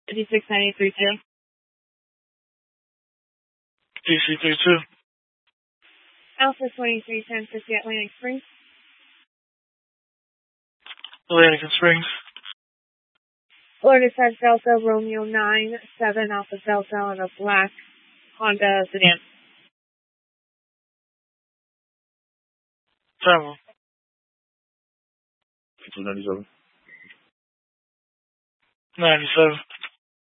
569832. DC32. Alpha 231050 Atlantic Springs. Atlantic Springs. Florida 5 Delta Romeo 97 Alpha Delta on a black Honda sedan. Travel. 97. 97.